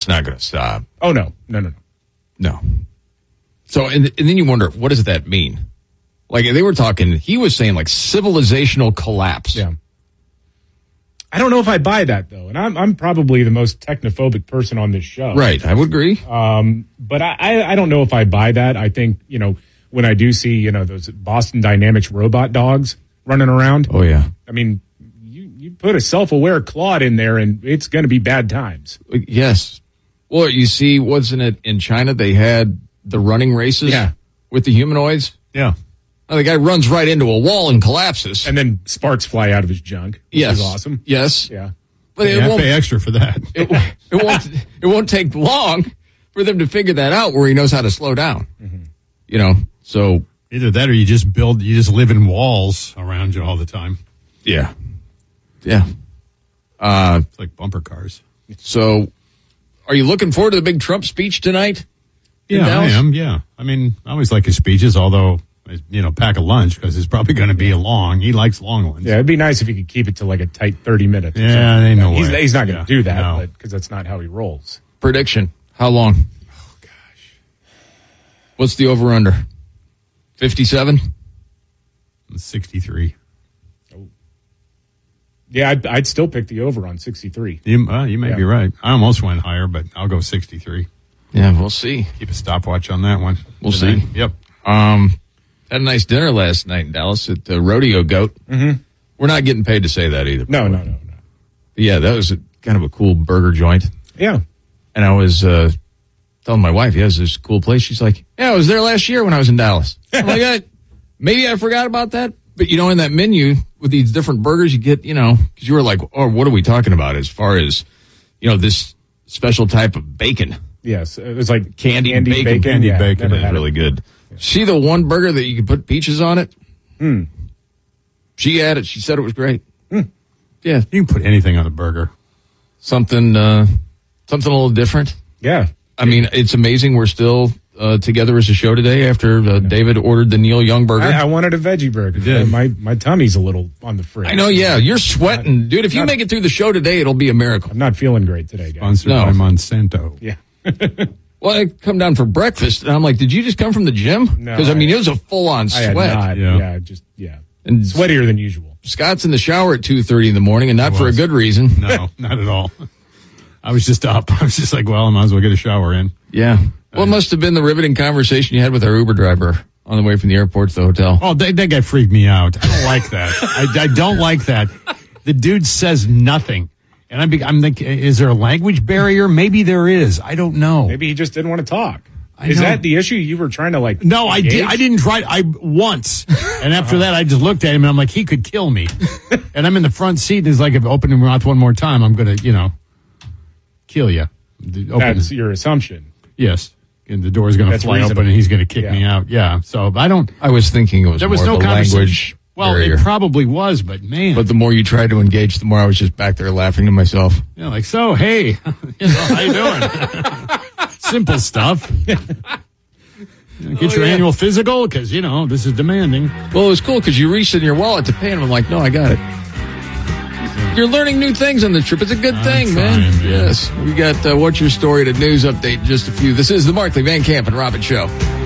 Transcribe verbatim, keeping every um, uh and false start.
not going to stop. Oh, no. No, no, no. No. So, and, and then you wonder, what does that mean? Like, they were talking, he was saying, like, civilizational collapse. Yeah. I don't know if I buy that, though. And I'm I'm probably the most technophobic person on this show. Right. I would agree. Um, but I, I, I don't know if I buy that. I think, you know, when I do see, you know, those Boston Dynamics robot dogs running around. Oh, yeah. I mean, you, you put a self-aware Claude in there, and it's going to be bad times. Yes. Well, you see, wasn't it in China they had the running races yeah. with the humanoids? Yeah. Oh, the guy runs right into a wall and collapses. And then sparks fly out of his junk, which yes. is awesome. Yes. Yeah. But you it have won't to pay extra for that. it, it won't it won't take long for them to figure that out where he knows how to slow down. Mm-hmm. You know, so either that or you just build, you just live in walls around you all the time. Yeah. Yeah. Uh, it's like bumper cars. So are you looking forward to the big Trump speech tonight? Yeah, I am. Yeah. I mean, I always like his speeches, although, you know, pack a lunch because it's probably going to be a long. He likes long ones. Yeah, it'd be nice if he could keep it to like a tight thirty minutes. Yeah, ain't no he's, way. He's not going to yeah, do that no. because that's not how he rolls. Prediction. How long? Oh, gosh. What's the over-under? fifty-seven? sixty-three. Oh. Yeah, I'd, I'd still pick the over on sixty-three. You, uh, you may yeah. be right. I almost went higher, but I'll go sixty-three. Yeah, we'll see. Keep a stopwatch on that one. We'll tonight. see. Yep. Um, had a nice dinner last night in Dallas at the Rodeo Goat. Mm-hmm. We're not getting paid to say that either. No, no, no, no. Yeah, that was a, kind of a cool burger joint. Yeah. And I was uh, telling my wife, yeah, it's this cool place. She's like, yeah, I was there last year when I was in Dallas. I'm like, I, maybe I forgot about that. But, you know, in that menu with these different burgers, you get, you know, because you were like, oh, what are we talking about as far as, you know, this special type of bacon? Yes, it was like candy, candy bacon. bacon. Candy yeah, bacon is really good. Yeah. See the one burger that you could put peaches on it? Mm. She had it. She said it was great. Mm. Yeah. You can put anything on a burger. Something, uh, something a little different. Yeah. I mean, it's amazing we're still uh, together as a show today after uh, David ordered the Neil Young burger. I, I wanted a veggie burger. Yeah. My my tummy's a little on the fridge. I know, yeah. You're sweating. Not, Dude, if you not, make it through the show today, it'll be a miracle. I'm not feeling great today, guys. Sponsored no. by Monsanto. Yeah. Well, I come down for breakfast, and I'm like, did you just come from the gym? No. Because, I mean, it was a full-on I had sweat. not. Yeah. Yeah, just, yeah. And sweatier than usual. Scott's in the shower at two thirty in the morning, and not for a good reason. No, not at all. I was just up. I was just like, well, I might as well get a shower in. Yeah. Well, it must have been the riveting conversation you had with our Uber driver on the way from the airport to the hotel. Oh, that, that guy freaked me out. I don't like that. I, I don't like that. The dude says nothing. And I'm, I'm thinking, is there a language barrier? Maybe there is. I don't know. Maybe he just didn't want to talk. I Is know. that the issue? You were trying to like No, I engage? did. I didn't try. I once, and after that, I just looked at him and I'm like, he could kill me. And I'm in the front seat. And he's like, if I open your mouth one more time, I'm gonna, you know, kill you. Open, That's your assumption. yes, and the door's gonna That's fly reasonable. open and he's gonna kick Yeah. me out. Yeah. So I don't. I was thinking it was There was more no the conversation. language Well, barrier. it probably was, but man, But the more you tried to engage, the more I was just back there laughing to myself. you know, like, so hey, you know, how you doing? Simple stuff. You know, get Oh, your yeah. annual physical because you know this is demanding. Well, it was cool because you reached in your wallet to pay, and I'm like, no, I got it. You're learning new things on the trip. It's a good I'm thing, trying, man. man. Yes. We got uh, What's Your Story to news update in just a few. This is the Markley, Van Camp, and Robin Show.